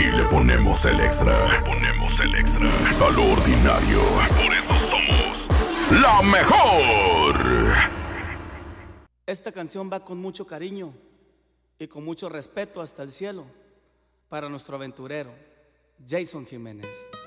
le ponemos el extra. Le ponemos el extra. A lo ordinario. Por eso somos la mejor. Esta canción va con mucho cariño y con mucho respeto hasta el cielo para nuestro aventurero, Jason Jiménez.